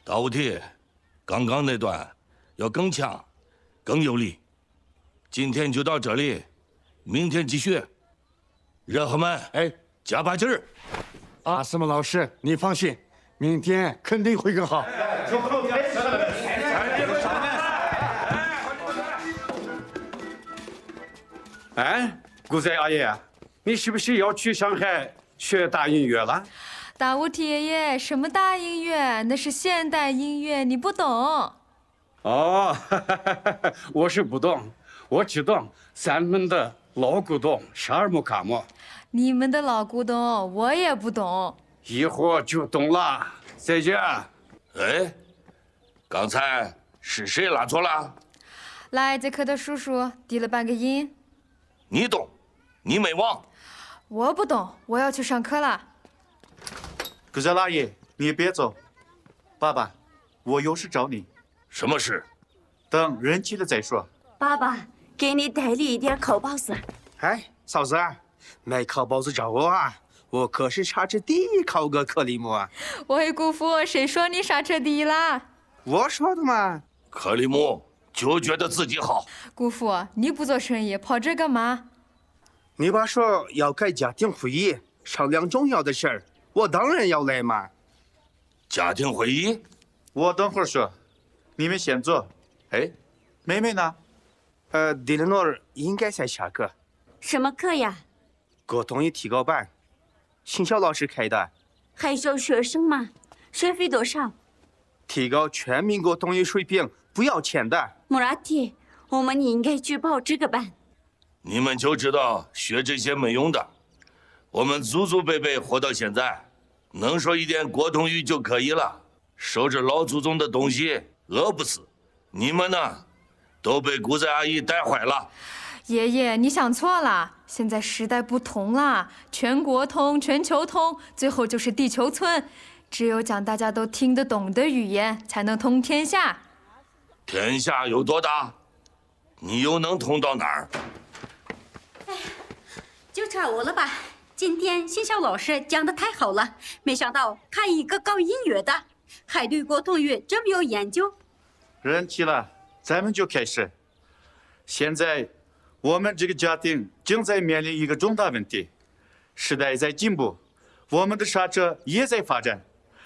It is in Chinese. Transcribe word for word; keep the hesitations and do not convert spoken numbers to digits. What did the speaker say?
大武体，刚刚那段要更强、更有力。今天就到这里，明天继续。热河们， 哎， 加把劲儿！ 阿斯蒙老师，你放心，明天肯定会更好。 哎，古仔阿爷，你是不是要去上海学大音乐了？ 大武体爷爷，什么大音乐？那是现代音乐，你不懂。 哦，我是不懂，我只懂咱们的老古董沙尔木卡姆。 你们的老古董我也不懂。 一会儿就懂了。再见。 哎，刚才是谁拉错了？ 来节课的叔叔低了半个音。 你懂，你没忘。 我不懂，我要去上课了。 古仔大爷，你别走，爸爸，我有事找你。 什么事？ 等人齐了再说。 爸爸，给你带了一点烤包子。 哎，嫂子，买烤包子找我啊！我可是刹车第一考个克里姆啊！ 喂，姑父，谁说你刹车第一啦？ 我说的嘛。 克里姆就觉得自己好。 姑父，你不做生意，跑这干嘛？ 你爸说要开家庭会议，商量重要的事儿，我当然要来嘛。 家庭会议？ 我等会儿说，你们先坐。哎，妹妹呢？ 呃，迪勒诺尔应该在下课。 什么课呀？ 沟通与提高班，新校老师开的。 还收学生吗？学费多少？ 提高全民沟通与水平，不要钱的。 穆拉提，我们应该去报这个班。 你们就知道学这些没用的。我们祖祖辈辈活到现在，能说一点国通语就可以了。守着老祖宗的东西，饿不死。你们呢，都被姑仔阿姨带坏了。 爷爷，你想错了。现在时代不同了，全国通、全球通，最后就是地球村。只有讲大家都听得懂的语言，才能通天下。 天下有多大？你又能通到哪儿？ 就差我了吧？今天新校老师讲的太好了，没想到看一个搞音乐的，还对国通语这么有研究。 人齐了，咱们就开始。现在，我们这个家庭正在面临一个重大问题，时代在进步，我们的刹车也在发展。